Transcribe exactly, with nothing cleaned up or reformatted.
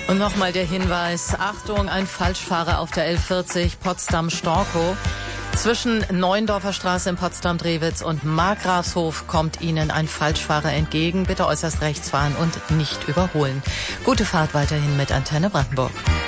Und nochmal der Hinweis, Achtung, ein Falschfahrer auf der L vierzig Potsdam-Storkow. Zwischen Neuendorfer Straße in Potsdam-Drewitz und Markgrafshof kommt Ihnen ein Falschfahrer entgegen. Bitte äußerst rechts fahren und nicht überholen. Gute Fahrt weiterhin mit Antenne Brandenburg.